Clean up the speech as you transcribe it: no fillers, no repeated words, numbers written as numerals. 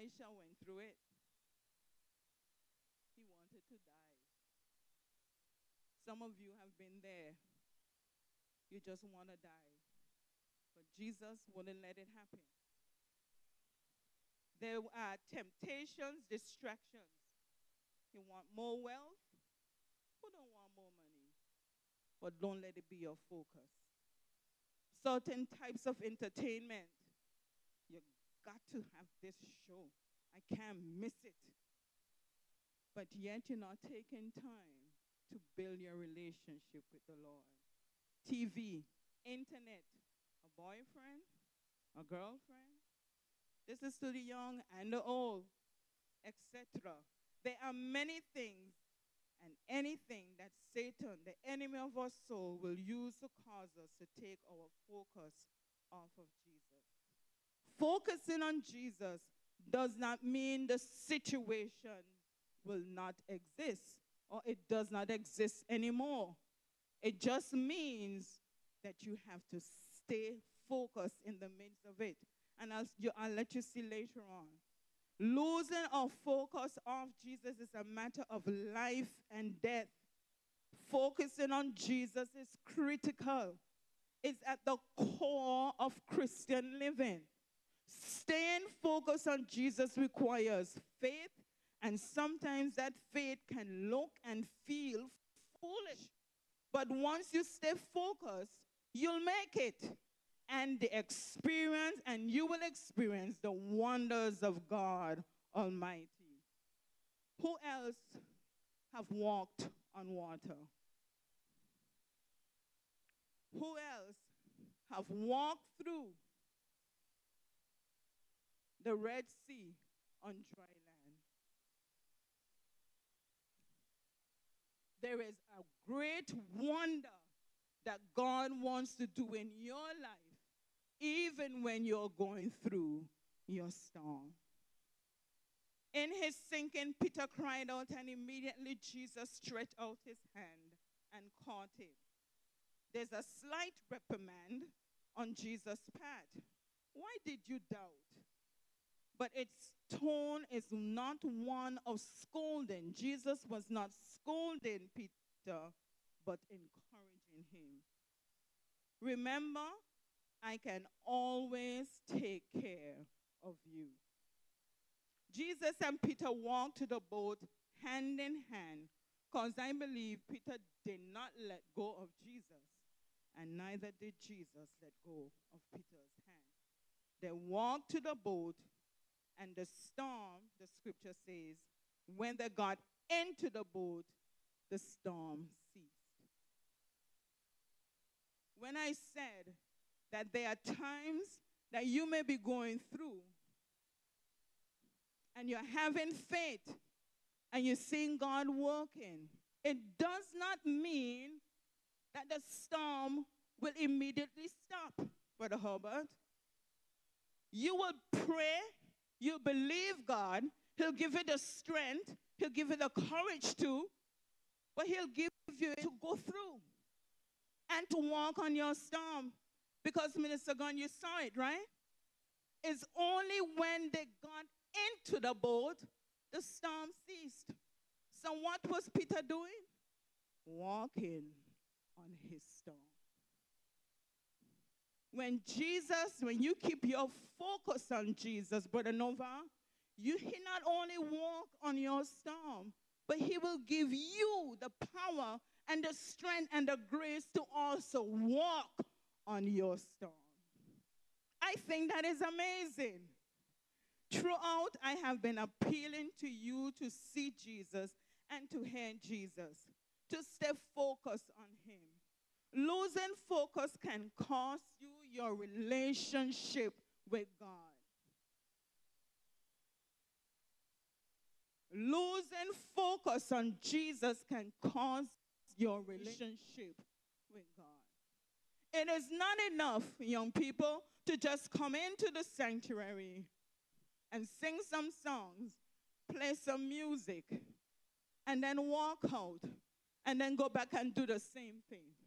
Elisha went through it. He wanted to die. Some of you have been there. You just want to die. But Jesus wouldn't let it happen. There are temptations, distractions. You want more wealth? Who don't want more money? But don't let it be your focus. Certain types of entertainment. You got to have this show. I can't miss it. But yet you're not taking time to build your relationship with the Lord. TV, internet, a boyfriend, a girlfriend. This is to the young and the old, etc. There are many things and anything that Satan, the enemy of our soul, will use to cause us to take our focus off of Jesus. Focusing on Jesus does not mean the situation will not exist or it does not exist anymore. It just means that you have to stay focused in the midst of it. And I'll let you see later on. Losing our focus off Jesus is a matter of life and death. Focusing on Jesus is critical. It's at the core of Christian living. Staying focused on Jesus requires faith, and sometimes that faith can look and feel foolish. But once you stay focused, you'll make it. And you will experience the wonders of God Almighty. Who else have walked on water? Who else have walked through the Red Sea on dry land? There is a great wonder that God wants to do in your life, even when you're going through your storm. In his sinking, Peter cried out, and immediately Jesus stretched out his hand and caught him. There's a slight reprimand on Jesus' part. Why did you doubt? But its tone is not one of scolding. Jesus was not scolding Peter, but encouraging him. Remember, I can always take care of you. Jesus and Peter walked to the boat hand in hand, because I believe Peter did not let go of Jesus, and neither did Jesus let go of Peter's hand. They walked to the boat, and the storm, the scripture says, when they got into the boat, the storm ceased. When I said that there are times that you may be going through and you're having faith and you're seeing God working, it does not mean that the storm will immediately stop, Brother Herbert. You will pray, you believe God, he'll give you the strength, he'll give you the courage to, but he'll give you to go through and to walk on your storm. Because, Minister Gunn, you saw it, right? It's only when they got into the boat, the storm ceased. So what was Peter doing? Walking on his storm. When you keep your focus on Jesus, Brother Nova, he not only walk on your storm, but he will give you the power and the strength and the grace to also walk on your storm. I think that is amazing. Throughout, I have been appealing to you to see Jesus and to hear Jesus, to stay focused on him. Losing focus can cost you your relationship with God. Losing focus on Jesus can cost your relationship with God. It is not enough, young people, to just come into the sanctuary and sing some songs, play some music, and then walk out, and then go back and do the same thing.